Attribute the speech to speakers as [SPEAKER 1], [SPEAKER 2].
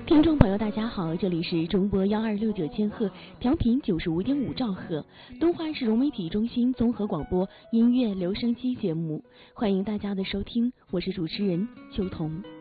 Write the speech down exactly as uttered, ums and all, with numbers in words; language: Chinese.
[SPEAKER 1] 听众朋友，大家好，这里是中波幺二六九千赫，调频九十五点五兆赫，东华市融媒体中心综合广播音乐留声机节目，欢迎大家的收听，我是主持人秋彤。